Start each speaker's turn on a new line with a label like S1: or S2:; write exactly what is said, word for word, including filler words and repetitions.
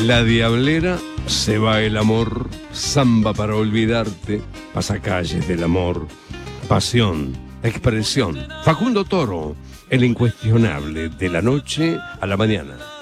S1: La Diablera, Se va el amor, Samba para olvidarte, Pasacalles del amor, Pasión, Expresión. Facundo Toro, el incuestionable de la noche a la mañana.